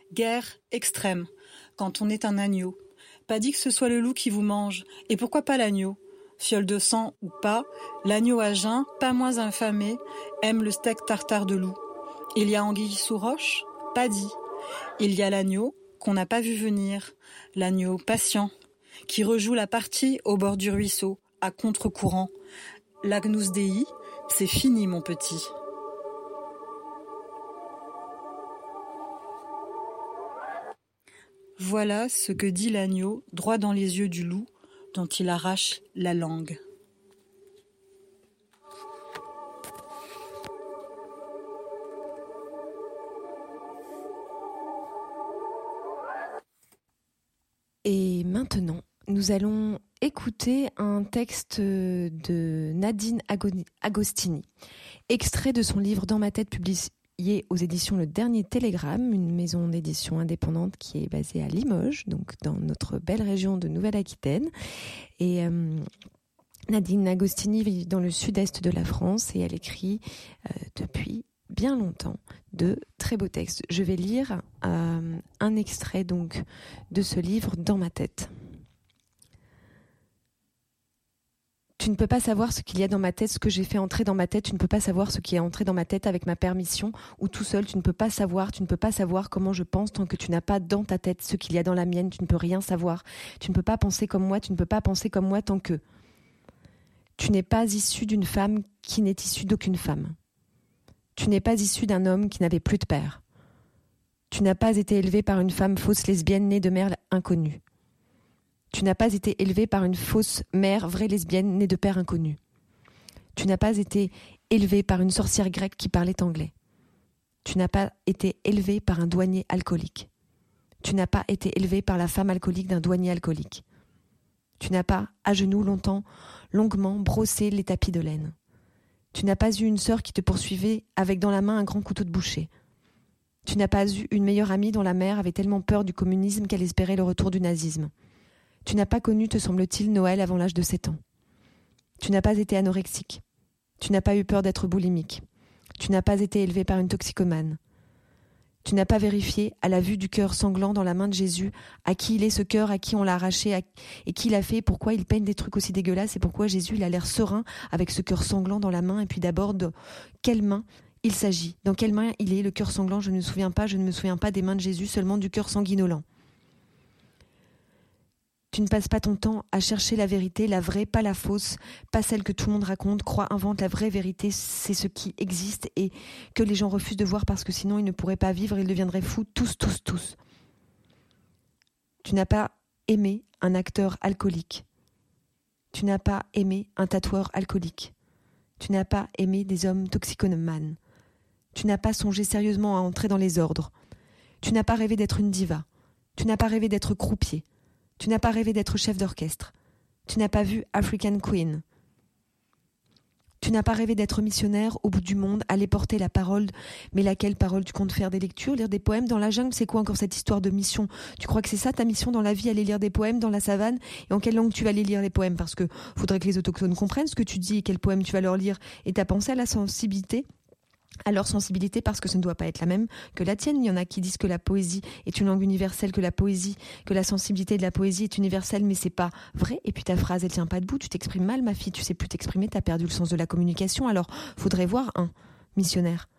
Guerre extrême, quand on est un agneau. Pas dit que ce soit le loup qui vous mange, et pourquoi pas l'agneau? Fiole de sang ou pas, l'agneau à jeun, pas moins infamé, aime le steak tartare de loup. Il y a anguille sous roche? Pas dit. Il y a l'agneau qu'on n'a pas vu venir, l'agneau patient, qui rejoue la partie au bord du ruisseau, à contre-courant. L'Agnus Dei, c'est fini mon petit. Voilà ce que dit l'agneau, droit dans les yeux du loup, dont il arrache la langue. Et maintenant, nous allons écouter un texte de Nadine Agostini, extrait de son livre Dans ma tête, publié aux éditions Le Dernier Télégramme, une maison d'édition indépendante qui est basée à Limoges, donc dans notre belle région de Nouvelle-Aquitaine. Et Nadine Agostini vit dans le sud-est de la France et elle écrit depuis bien longtemps de très beaux textes. Je vais lire un extrait donc de ce livre Dans ma tête. Tu ne peux pas savoir ce qu'il y a dans ma tête, ce que j'ai fait entrer dans ma tête. Tu ne peux pas savoir ce qui est entré dans ma tête avec ma permission ou tout seul. Tu ne peux pas savoir comment je pense tant que tu n'as pas dans ta tête ce qu'il y a dans la mienne. Tu ne peux rien savoir. Tu ne peux pas penser comme moi. Tu ne peux pas penser comme moi tant que tu n'es pas issu d'une femme qui n'est issue d'aucune femme. Tu n'es pas issu d'un homme qui n'avait plus de père. Tu n'as pas été élevé par une femme fausse lesbienne née de mère inconnue. Tu n'as pas été élevé par une fausse mère vraie lesbienne née de père inconnu. Tu n'as pas été élevé par une sorcière grecque qui parlait anglais. Tu n'as pas été élevé par un douanier alcoolique. Tu n'as pas été élevé par la femme alcoolique d'un douanier alcoolique. Tu n'as pas, à genoux longuement, brossé les tapis de laine. Tu n'as pas eu une sœur qui te poursuivait avec dans la main un grand couteau de boucher. Tu n'as pas eu une meilleure amie dont la mère avait tellement peur du communisme qu'elle espérait le retour du nazisme. Tu n'as pas connu, te semble-t-il, Noël avant l'âge de 7 ans. Tu n'as pas été anorexique. Tu n'as pas eu peur d'être boulimique. Tu n'as pas été élevé par une toxicomane. Tu n'as pas vérifié, à la vue du cœur sanglant dans la main de Jésus, à qui il est ce cœur, à qui on l'a arraché, et qui l'a fait, pourquoi il peigne des trucs aussi dégueulasses, et pourquoi Jésus il a l'air serein avec ce cœur sanglant dans la main, et puis d'abord de quelle main il s'agit, dans quelle main il est le cœur sanglant, je ne me souviens pas des mains de Jésus, seulement du cœur sanguinolent. Tu ne passes pas ton temps à chercher la vérité, la vraie, pas la fausse, pas celle que tout le monde raconte, croit, invente. La vraie vérité, c'est ce qui existe et que les gens refusent de voir parce que sinon ils ne pourraient pas vivre, ils deviendraient fous, tous. Tu n'as pas aimé un acteur alcoolique. Tu n'as pas aimé un tatoueur alcoolique. Tu n'as pas aimé des hommes toxicomanes. Tu n'as pas songé sérieusement à entrer dans les ordres. Tu n'as pas rêvé d'être une diva. Tu n'as pas rêvé d'être croupier. Tu n'as pas rêvé d'être chef d'orchestre. Tu n'as pas vu African Queen. Tu n'as pas rêvé d'être missionnaire au bout du monde, aller porter la parole. Mais laquelle parole? Tu comptes faire des lectures, lire des poèmes dans la jungle? C'est quoi encore cette histoire de mission? Tu crois que c'est ça ta mission dans la vie, aller lire des poèmes dans la savane? Et en quelle langue tu vas aller lire les poèmes? Parce que faudrait que les autochtones comprennent ce que tu dis et quel poème tu vas leur lire. Et t'as pensé à la sensibilité? À leur sensibilité, parce que ce ne doit pas être la même que la tienne. Il y en a qui disent que la poésie est une langue universelle, que la sensibilité de la poésie est universelle, mais c'est pas vrai. Et puis ta phrase, elle tient pas debout. Tu t'exprimes mal, ma fille. Tu sais plus t'exprimer. T'as perdu le sens de la communication. Alors, faudrait voir un missionnaire.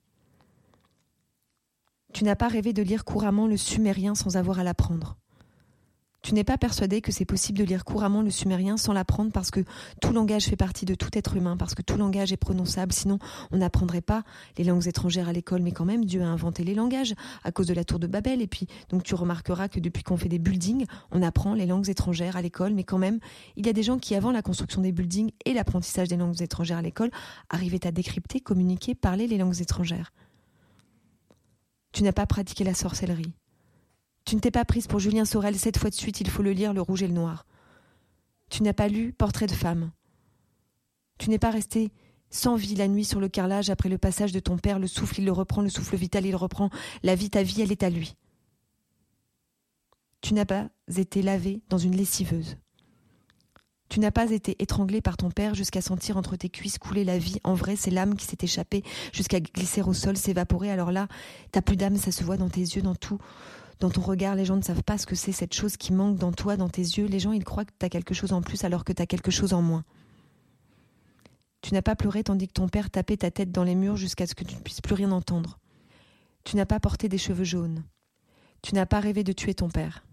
Tu n'as pas rêvé de lire couramment le sumérien sans avoir à l'apprendre. Tu n'es pas persuadé que c'est possible de lire couramment le sumérien sans l'apprendre parce que tout langage fait partie de tout être humain, parce que tout langage est prononçable, sinon on n'apprendrait pas les langues étrangères à l'école, mais quand même Dieu a inventé les langages à cause de la tour de Babel, et puis donc tu remarqueras que depuis qu'on fait des buildings, on apprend les langues étrangères à l'école, mais quand même il y a des gens qui avant la construction des buildings et l'apprentissage des langues étrangères à l'école arrivaient à décrypter, communiquer, parler les langues étrangères. Tu n'as pas pratiqué la sorcellerie. Tu ne t'es pas prise pour Julien Sorel 7 fois de suite, il faut le lire, Le Rouge et le Noir. Tu n'as pas lu Portrait de femme. Tu n'es pas resté sans vie la nuit sur le carrelage après le passage de ton père, le souffle, il le reprend, le souffle vital, il reprend. La vie, ta vie, elle est à lui. Tu n'as pas été lavé dans une lessiveuse. Tu n'as pas été étranglé par ton père jusqu'à sentir entre tes cuisses couler la vie. En vrai, c'est l'âme qui s'est échappée jusqu'à glisser au sol, s'évaporer. Alors là, t'as plus d'âme, ça se voit dans tes yeux, dans tout, dans ton regard. Les gens ne savent pas ce que c'est, cette chose qui manque dans toi, dans tes yeux. Les gens, ils croient que t'as quelque chose en plus alors que t'as quelque chose en moins. Tu n'as pas pleuré tandis que ton père tapait ta tête dans les murs jusqu'à ce que tu ne puisses plus rien entendre. Tu n'as pas porté des cheveux jaunes. Tu n'as pas rêvé de tuer ton père.